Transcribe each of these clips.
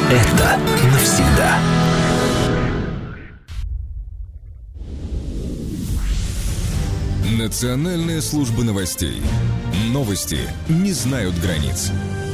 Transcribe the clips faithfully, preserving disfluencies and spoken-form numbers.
Это навсегда. Национальная служба новостей. Новости не знают границ.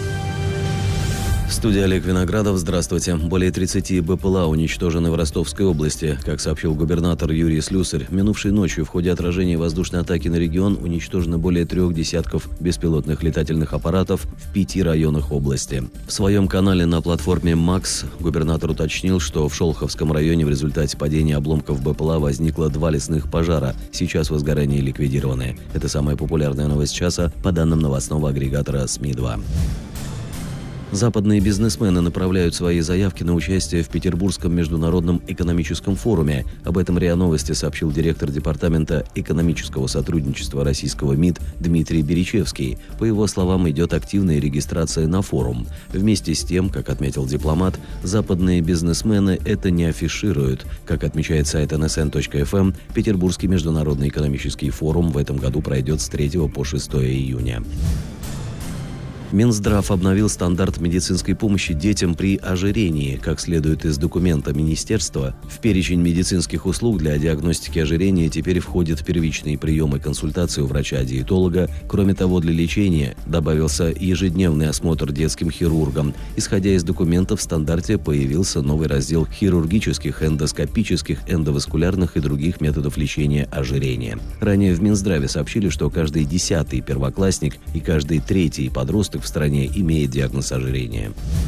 Студия Олег Виноградов. Здравствуйте. Более тридцати БПЛА уничтожены в Ростовской области. Как сообщил губернатор Юрий Слюсарь, минувшей ночью в ходе отражения воздушной атаки на регион уничтожено более трех десятков беспилотных летательных аппаратов в пяти районах области. В своем канале на платформе «Макс» губернатор уточнил, что в Шолоховском районе в результате падения обломков БПЛА возникло два лесных пожара. Сейчас возгорания ликвидированы. Это самая популярная новость часа по данным новостного агрегатора СМИ два. Западные бизнесмены направляют свои заявки на участие в Петербургском международном экономическом форуме. Об этом РИА Новости сообщил директор Департамента экономического сотрудничества российского МИД Дмитрий Беричевский. По его словам, идет активная регистрация на форум. Вместе с тем, как отметил дипломат, западные бизнесмены это не афишируют. Как отмечает сайт эн эс эн точка эф эм, Петербургский международный экономический форум в этом году пройдет с третьего по шестое июня. Минздрав обновил стандарт медицинской помощи детям при ожирении. Как следует из документа министерства, в перечень медицинских услуг для диагностики ожирения теперь входят первичные приемы консультации у врача-диетолога. Кроме того, для лечения добавился ежедневный осмотр детским хирургом. Исходя из документов, в стандарте появился новый раздел хирургических, эндоскопических, эндоваскулярных и других методов лечения ожирения. Ранее в Минздраве сообщили, что каждый десятый первоклассник и каждый третий подросток в стране имеет диагноз ожирения.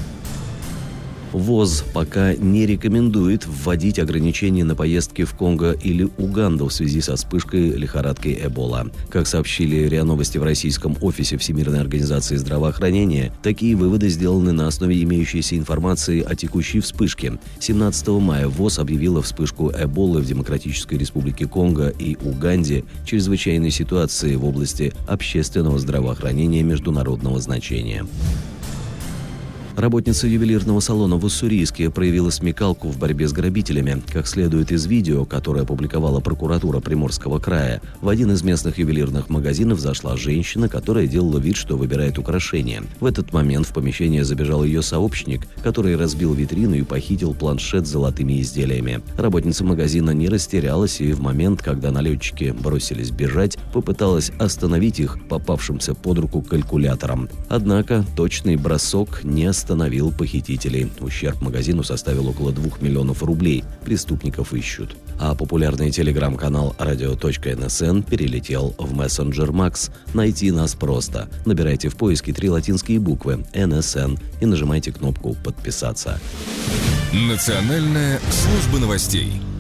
ВОЗ пока не рекомендует вводить ограничения на поездки в Конго или Уганду в связи со вспышкой лихорадки Эбола. Как сообщили РИА Новости в российском офисе Всемирной организации здравоохранения, такие выводы сделаны на основе имеющейся информации о текущей вспышке. семнадцатого мая ВОЗ объявила вспышку Эболы в Демократической Республике Конго и Уганде чрезвычайной ситуации в области общественного здравоохранения международного значения. Работница ювелирного салона в Уссурийске проявила смекалку в борьбе с грабителями. Как следует из видео, которое опубликовала прокуратура Приморского края, в один из местных ювелирных магазинов зашла женщина, которая делала вид, что выбирает украшения. В этот момент в помещение забежал ее сообщник, который разбил витрину и похитил планшет с золотыми изделиями. Работница магазина не растерялась и в момент, когда налетчики бросились бежать, попыталась остановить их попавшимся под руку калькулятором. Однако точный бросок не остановил. Остановил похитителей. Ущерб магазину составил около двух миллионов рублей. Преступников ищут. А популярный телеграм-канал радио точка эн эс эн перелетел в мессенджер Макс. Найти нас просто. Набирайте в поиске три латинские буквы эн эс эн и нажимайте кнопку «Подписаться». Национальная служба новостей.